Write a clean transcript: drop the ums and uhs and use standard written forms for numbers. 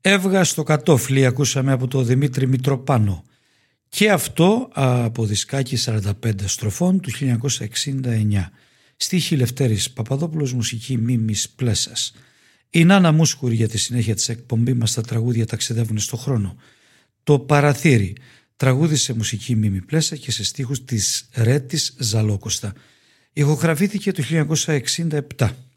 Έβγα στο κατόφλι ακούσαμε από το Δημήτρη Μητροπάνο και αυτό από δισκάκι 45 στροφών του 1969. Στίχη Λευτέρης Παπαδόπουλος, μουσική Μίμης Πλέσας. Η Νάνα Μούσκουρη για τη συνέχεια της εκπομπή μας, τα τραγούδια ταξιδεύουν στο χρόνο. Το Παραθύρι, τραγούδι σε μουσική Μίμη Πλέσα και σε στίχους της Ρέτης Ζαλόκοστα. Ηχογραφήθηκε το 1967.